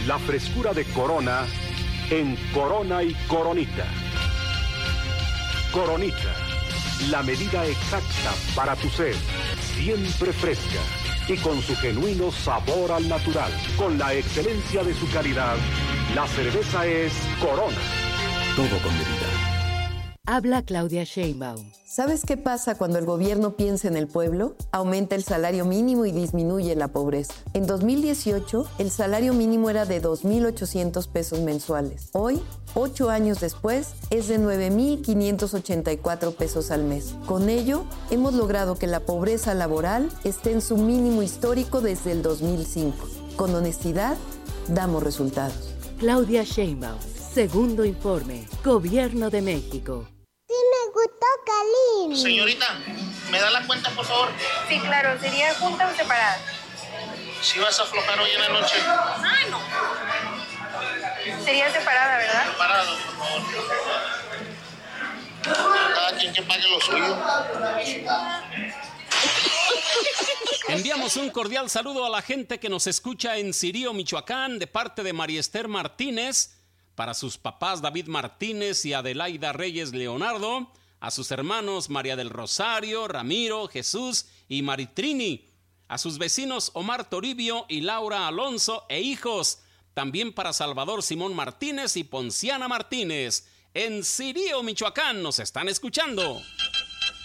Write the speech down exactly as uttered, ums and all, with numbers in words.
La frescura de Corona en Corona y Coronita. Coronita, la medida exacta para tu sed, siempre fresca y con su genuino sabor al natural. Con la excelencia de su calidad, la cerveza es Corona. Todo con medida. Habla Claudia Sheinbaum. ¿Sabes qué pasa cuando el gobierno piensa en el pueblo? Aumenta el salario mínimo y disminuye la pobreza. En dos mil dieciocho, el salario mínimo era de dos mil ochocientos pesos mensuales. Hoy, ocho años después, es de nueve mil quinientos ochenta y cuatro pesos al mes. Con ello, hemos logrado que la pobreza laboral esté en su mínimo histórico desde el dos mil cinco. Con honestidad, damos resultados. Claudia Sheinbaum. Segundo informe. Gobierno de México. Sí me gustó, Kalin. Señorita, ¿me da la cuenta, por favor? Sí, claro. ¿Sería junta o separada? Si vas a aflojar hoy en la noche. Ah, no. Sería separada, ¿verdad? Separado, por favor. Cada quien que pague lo suyo. Enviamos un cordial saludo a la gente que nos escucha en Cirío, Michoacán, de parte de María Esther Martínez, para sus papás David Martínez y Adelaida Reyes Leonardo, a sus hermanos María del Rosario, Ramiro, Jesús y Maritrini, a sus vecinos Omar Toribio y Laura Alonso e hijos, también para Salvador Simón Martínez y Ponciana Martínez. En Cirío, Michoacán, nos están escuchando.